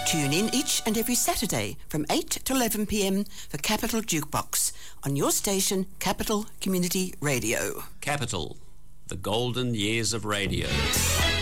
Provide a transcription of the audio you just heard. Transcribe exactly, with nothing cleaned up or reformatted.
Tune in each and every Saturday from eight to eleven p m for Capital Jukebox on your station, Capital Community Radio. Capital, the golden years of radio.